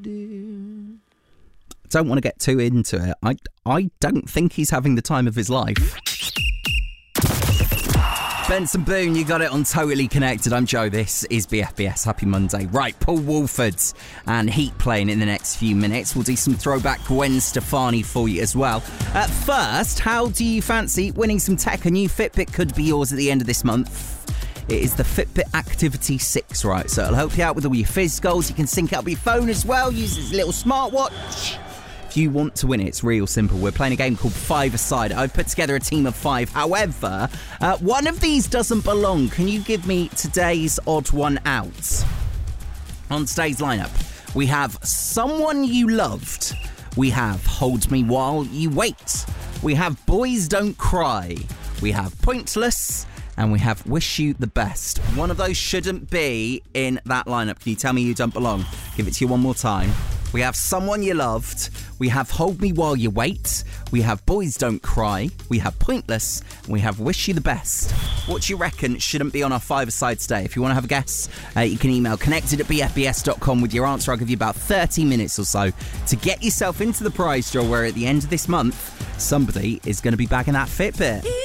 Don't want to get too into it. I don't think he's having the time of his life. Benson Boone, you got it on Totally Connected. I'm Joe. This is BFBS. Happy Monday. Right, Paul Woolford and Heat playing in the next few minutes. We'll do some throwback Gwen Stefani for you as well. At first, how do you fancy winning some tech? A new Fitbit could be yours at the end of this month. It is the Fitbit Activity 6, right? So it'll help you out with all your fizz goals. You can sync it up with your phone as well. Use this little smartwatch. If you want to win it, it's real simple. We're playing a game called Five-A-Side. I've put together a team of 5. However, one of these doesn't belong. Can you give me today's odd one out? On today's lineup, we have Someone You Loved. We have Hold Me While You Wait. We have Boys Don't Cry. We have Pointless. And we have Wish You the Best. One of those shouldn't be in that lineup. Can you tell me you don't belong? Give it to you one more time. We have Someone You Loved. We have Hold Me While You Wait. We have Boys Don't Cry. We have Pointless. And we have Wish You the Best. What do you reckon shouldn't be on our Five-A-Side today? If you want to have a guess, you can email connected@bfbs.com with your answer. I'll give you about 30 minutes or so to get yourself into the prize draw where at the end of this month, somebody is going to be bagging that Fitbit.